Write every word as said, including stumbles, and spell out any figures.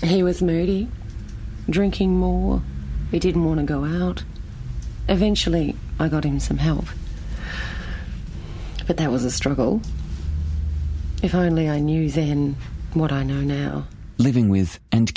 He was moody, drinking more. He didn't want to go out. Eventually, I got him some help. But that was a struggle. If only I knew then what I know now. Living with and